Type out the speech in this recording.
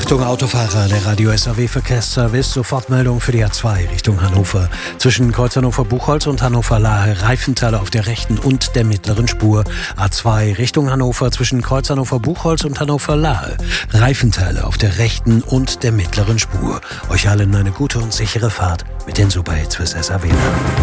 Achtung Autofahrer, der Radio SAW Verkehrsservice, Sofortmeldung für die A2 Richtung Hannover. Zwischen Kreuz Hannover-Buchholz und Hannover-Lahe Reifenteile auf der rechten und der mittleren Spur. A2 Richtung Hannover zwischen Kreuz Hannover-Buchholz und Hannover-Lahe. Reifenteile auf der rechten und der mittleren Spur. Euch allen eine gute und sichere Fahrt mit den Superhits fürs SAW.